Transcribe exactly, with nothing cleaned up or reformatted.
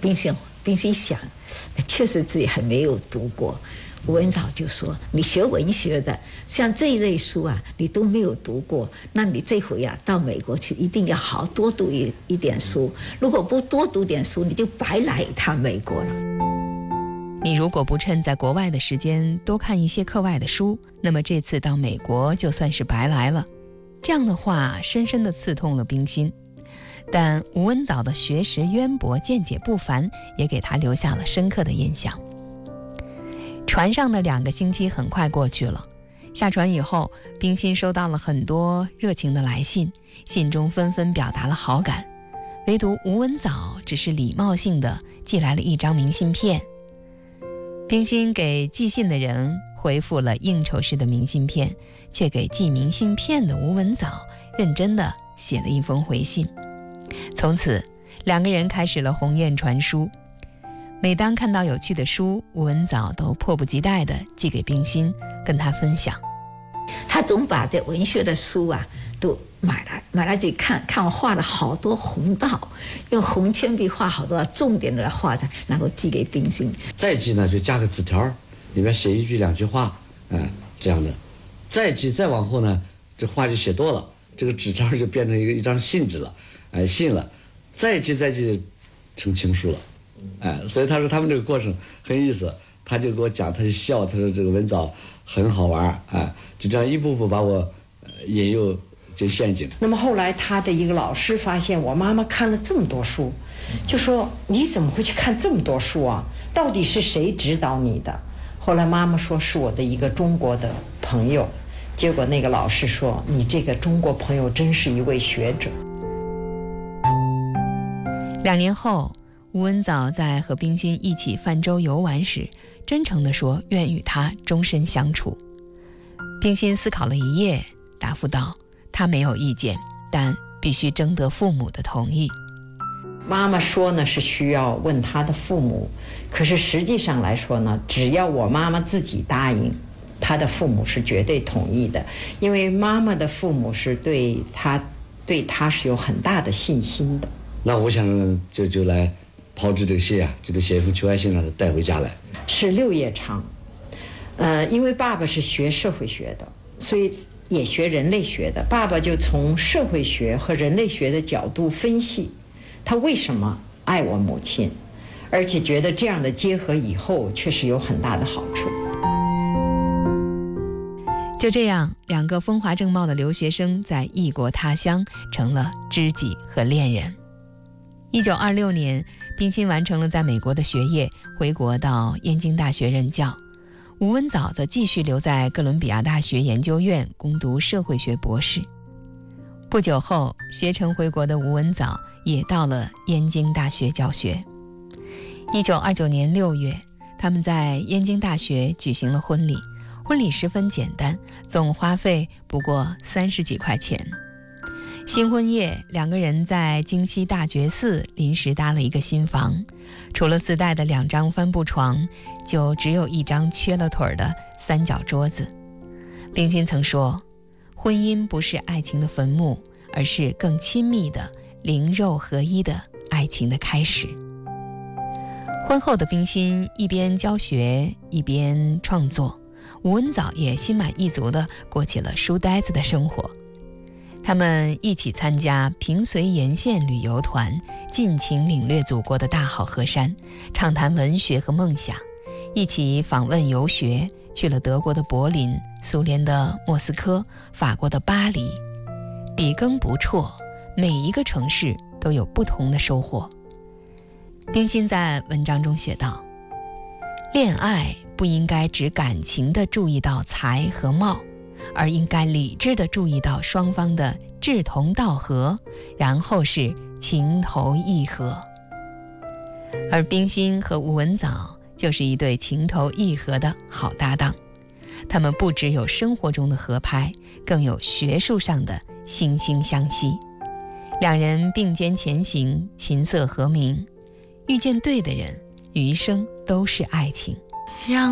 冰心冰心想，确实自己还没有读过。吴文藻就说：“你学文学的，像这一类书啊，你都没有读过，那你这回啊到美国去，一定要好好多读一一点书。如果不多读点书，你就白来一趟美国了。 你如果不趁在国外的时间多看一些课外的书，那么这次到美国就算是白来了。”这样的话深深地刺痛了冰心，但吴文藻的学识渊博、见解不凡，也给他留下了深刻的印象。船上的两个星期很快过去了，下船以后，冰心收到了很多热情的来信，信中纷纷表达了好感，唯独吴文藻只是礼貌性的寄来了一张明信片。冰心给寄信的人回复了应酬式的明信片，却给寄明信片的吴文藻认真地写了一封回信。从此，两个人开始了鸿雁传书。每当看到有趣的书，吴文藻都迫不及待地寄给冰心，跟他分享。 他总把这文学的书啊都买来买来去看，看我画了好多红道，用红铅笔画好多重点的画上，然后寄给冰心。 再寄呢，就加个纸条，里面写一句两句话，嗯，这样的。再寄再往后呢，这话就写多了，这个纸条就变成一个一张信纸了，哎，信了。再寄再寄，成情书了。哎，所以他说他们这个过程很有意思，他就给我讲，他就笑，他说这个文藻很好玩，哎，就这样一步步把我引诱进陷阱。 那么后来他的一个老师发现我妈妈看了这么多书，就说你怎么会去看这么多书啊？到底是谁指导你的？后来妈妈说是我的一个中国的朋友，结果那个老师说你这个中国朋友真是一位学者。 两年后，吴文藻在和冰心一起泛舟游玩时，真诚地说愿与他终身相处。冰心思考了一夜，答复道：他没有意见，但必须征得父母的同意。 妈妈说呢是需要问他的父母，可是实际上来说呢，只要我妈妈自己答应，他的父母是绝对同意的，因为妈妈的父母是对他对他是有很大的信心的。 那我想就就来炮制这个信啊，就得写一封求爱信让他带回家来。 是六页长，呃，因为爸爸是学社会学的，所以也学人类学的。爸爸就从社会学和人类学的角度分析，他为什么爱我母亲，而且觉得这样的结合以后确实有很大的好处。 就这样，两个风华正茂的留学生在异国他乡成了知己和恋人。一九二六年，冰心完成了在美国的学业，回国到燕京大学任教。吴文藻则继续留在哥伦比亚大学研究院攻读社会学博士。不久后，学成回国的吴文藻也到了燕京大学教学。一九二九年六月，他们在燕京大学举行了婚礼，婚礼十分简单，总花费不过三十几块钱。新婚夜，两个人在京西大觉寺临时搭了一个新房，除了自带的两张帆布床，就只有一张缺了腿的三角桌子。冰心曾说，婚姻不是爱情的坟墓，而是更亲密的灵肉合一的爱情的开始。婚后的冰心一边教学一边创作，吴文藻也心满意足地过起了书呆子的生活。他们一起参加平绥沿线旅游团，尽情领略祖国的大好河山，畅谈文学和梦想，一起访问游学，去了德国的柏林、苏联的莫斯科、法国的巴黎。笔耕不辍，每一个城市都有不同的收获。冰心在文章中写道，恋爱不应该只感情地注意到才和貌，而应该理智地注意到双方的志同道合，然后是情投意合。而冰心和吴文藻就是一对情投意合的好搭档，他们不只有生活中的合拍，更有学术上的惺惺相惜。两人并肩前行，琴瑟和鸣，遇见对的人，余生都是爱情。让